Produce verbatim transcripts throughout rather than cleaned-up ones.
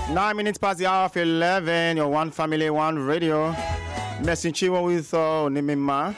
Nine minutes past the hour of eleven. Your one family, one radio. Messing Chiwo with uh, Nimima.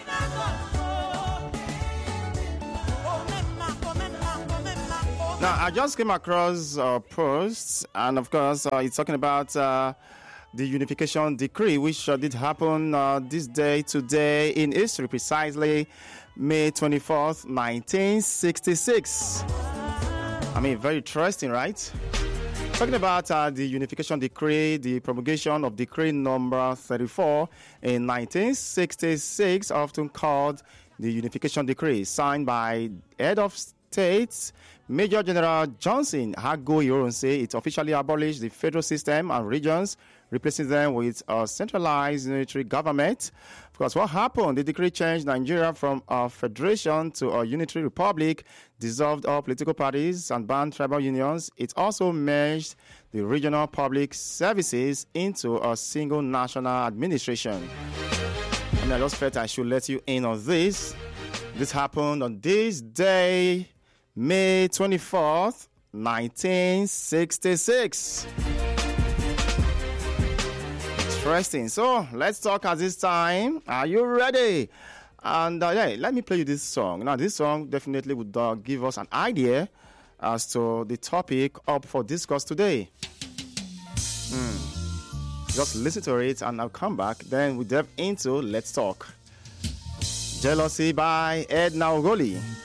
Now, I just came across a post, and of course, uh, it's talking about uh, the unification decree, which uh, did happen uh, this day, today in history, precisely May twenty-fourth, nineteen sixty-six. I mean, very interesting, right? Talking about uh, the unification decree, the promulgation of decree number thirty-four in nineteen sixty-six, often called the unification decree, signed by head of States Major General Johnson Aguiyi-Ironsi. It officially abolished the federal system and regions, replacing them with a centralized unitary government. Of course, what happened? The decree changed Nigeria from a federation to a unitary republic, dissolved all political parties, and banned tribal unions. It also merged the regional public services into a single national administration. I mean, I just felt I should let you in on this. This happened on this day, May twenty-fourth, nineteen sixty-six. Interesting. So let's talk at this time. Are you ready? And uh, yeah, let me play you this song. Now, this song definitely would uh, give us an idea as to the topic up for discourse today. Mm. Just listen to it and I'll come back. Then we delve into Let's Talk. Jealousy by Edna Ogoli.